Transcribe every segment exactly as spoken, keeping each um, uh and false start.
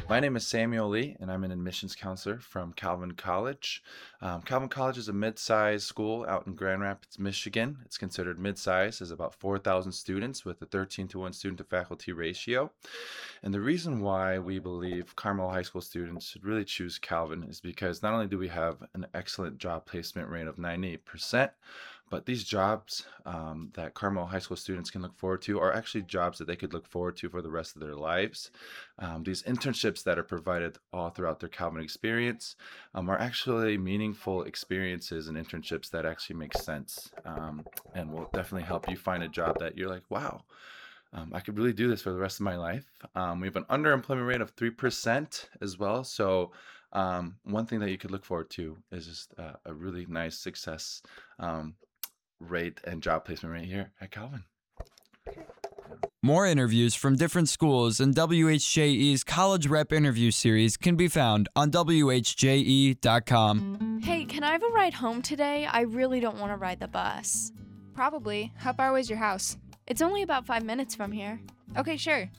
My name is Samuel Lee, and I'm an admissions counselor from Calvin College. Um, Calvin College is a mid-sized school out in Grand Rapids, Michigan. It's considered mid-sized, as about four thousand students with a thirteen to one student-to-faculty ratio. And the reason why we believe Carmel High School students should really choose Calvin is because not only do we have an excellent job placement rate of ninety-eight percent, but these jobs um, that Carmel High School students can look forward to are actually jobs that they could look forward to for the rest of their lives. Um, these internships that are provided all throughout their Calvin experience um, are actually meaningful experiences and internships that actually make sense um, and will definitely help you find a job that you're like, wow, um, I could really do this for the rest of my life. Um, we have an underemployment rate of three percent as well. So um, one thing that you could look forward to is just uh, a really nice success um, rate and job placement rate here at Calvin. More interviews from different schools in W H J E's College Rep Interview Series can be found on W H J E dot com. Hey, can I have a ride home today? I really don't want to ride the bus. Probably. How far away is your house? It's only about five minutes from here. Okay, sure.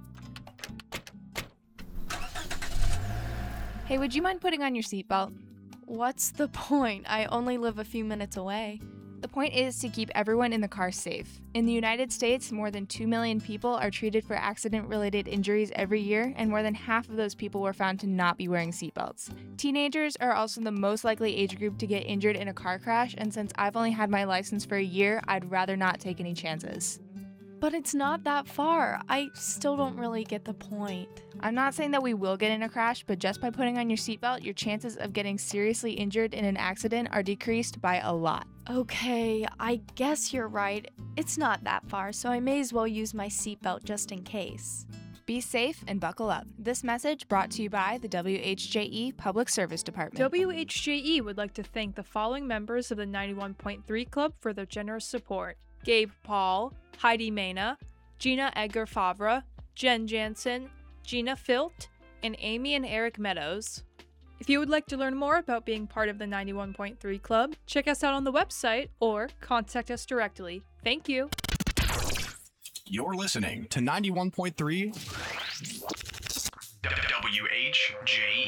Hey, would you mind putting on your seatbelt? What's the point? I only live a few minutes away. The point is to keep everyone in the car safe. In the United States, more than two million people are treated for accident-related injuries every year, and more than half of those people were found to not be wearing seatbelts. Teenagers are also the most likely age group to get injured in a car crash, and since I've only had my license for a year, I'd rather not take any chances. But it's not that far. I still don't really get the point. I'm not saying that we will get in a crash, but just by putting on your seatbelt, your chances of getting seriously injured in an accident are decreased by a lot. Okay, I guess you're right. It's not that far, so I may as well use my seatbelt just in case. Be safe and buckle up. This message brought to you by the W H J E Public Service Department. W H J E would like to thank the following members of the ninety-one point three Club for their generous support. Gabe Paul, Heidi Mena, Gina Edgar Favre, Jen Jansen, Gina Filt, and Amy and Eric Meadows. If you would like to learn more about being part of the ninety-one point three Club, check us out on the website or contact us directly. Thank you. You're listening to ninety-one point three W H J E.